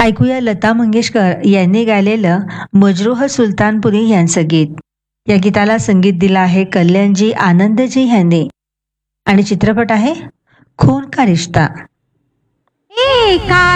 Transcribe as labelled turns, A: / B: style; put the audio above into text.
A: ऐकूया लता मंगेशकर यांनी गायलेलं मजरूह सुलतानपुरी यांचं गीत. या गीताला संगीत दिलं आहे कल्याणजी आनंदजी यांनी आणि चित्रपट आहे खून का रिश्ता.